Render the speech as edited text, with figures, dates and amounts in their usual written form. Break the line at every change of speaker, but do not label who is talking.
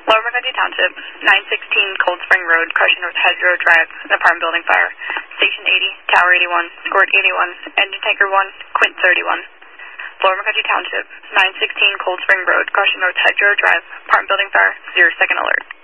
Lower McCutcheon Township, 916 Cold Spring Road, Crushing North Hedgerow Drive, apartment building fire. Station 80, Tower 81, Squirt 81, Engine Tanker 1, Quint 31. Lower McCutcheon Township, 916 Cold Spring Road, Crushing North Hedgerow Drive, apartment building fire, 0 second alert.